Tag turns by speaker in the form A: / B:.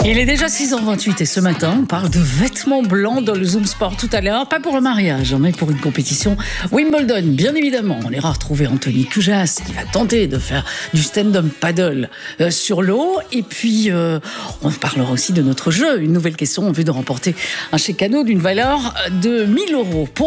A: Il est déjà 6h28 et ce matin, on parle de vêtements blancs dans le Zoom Sport tout à l'heure. Pas pour le mariage, mais pour une compétition Wimbledon, bien évidemment. On ira retrouver Anthony Cujas qui va tenter de faire du stand-up paddle sur l'eau. Et puis, on parlera aussi de notre jeu. Une nouvelle question en vue de remporter un chèque cadeau d'une valeur de 1 000 €.